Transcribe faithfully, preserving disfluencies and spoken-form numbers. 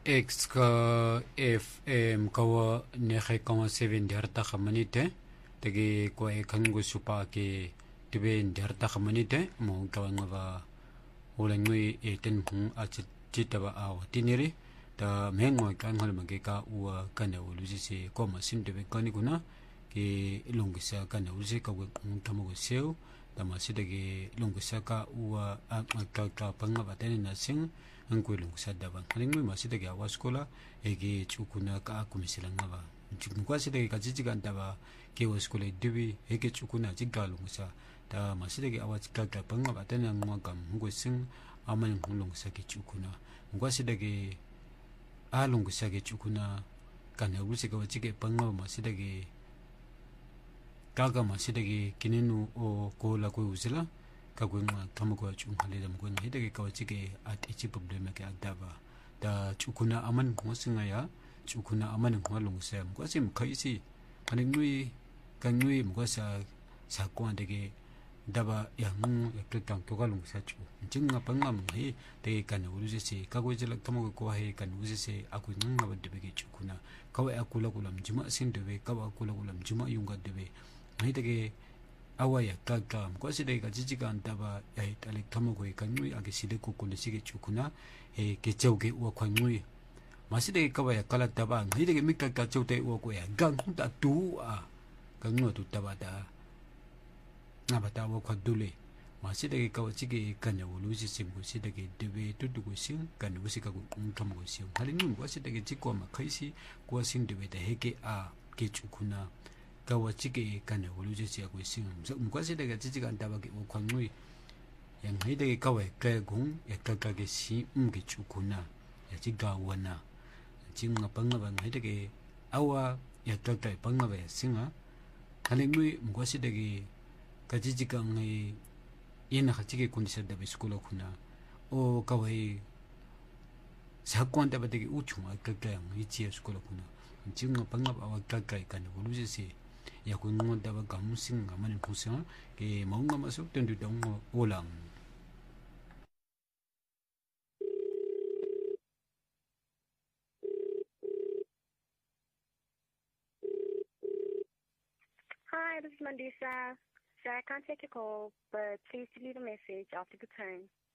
X ka F M kawa nehe kawa seven dharta khamanite tagi kwa e kangu supa ke tibe dharta khamanite mo kawa ngava ulangui e ten hung a chitaba awa tiniri ta mengo kan hal mage ka uwa kana ulusi se koma sim tibe kani kuna ke longisa kana ulusi ka we tamago seu ta masidagi longisa ka uwa a ka ka panga batene na sing ang kwelong sa dabang haling mo masidagi awas kola ege chukuna ka kumisila ngaba chukwa sidagi ka jijigan daba ke was kola dibi ege chukuna jigalong sa ta masidagi awas ka ka panga batene ang mga kam ngwe sing aman ngulong sa ke chukuna ngwa sidagi along sa ke chukuna kana usi ka wachike panga masidagi kaga masidagi kinenu o kola ko usila kagwenga tamako chung halida mgwenga hidage kawachike at ichi problema ke adaba da chukuna aman ngosinga ya chukuna aman ngwalong sa mkwasi mkaisi kaningui kanui mkwasa sa kwandege daba ya ngu yakletang togalong sa chu jinga pangam he de kana urusese kagwejela tamako ko he kan urusese aku nganga badebe chukuna kawa akula kulam juma sindebe kawa akula kulam juma yunga debe hidage awaya kaka mkwasi ka jijiga antaba ya itale tamako kanui age side ko kolesige chukuna e ke chauge uwa kwanui maside ka ya kala taba hidege mikka ka chaute uwa ko ya gang ta tu a kanua tu taba da ngabata uwa kwadule maside ka wachige kanya wulusi simgo side ke debe tutu ko sing kan wusika ko tamako sing halinu mkwasi ke chikwa makaisi kwa sing debe da heke a ke chukuna kawa chike kana wuluji siya ko sing mkwasi daga chichika antaba ke ukwangui yang haidage kawa kaya gung ya kaka ke si umge chukuna ya chiga wana chinga pangaba haidage awa ya kaka pangaba ya singa halingui mkwasi dage ka chichika ngai ina khachike kundisa dabe skula kuna o kawa sakwa antaba dage uchunga kaka ngai chiya skula kuna chinga pangaba awa kaka kana wuluji siya ya ko ngon daba gamusing ngaman pusa ke maunga masuk tendu dong ulang. Hi, this is Mandisa. Sir, I can't take your call, but please leave a message after the tone.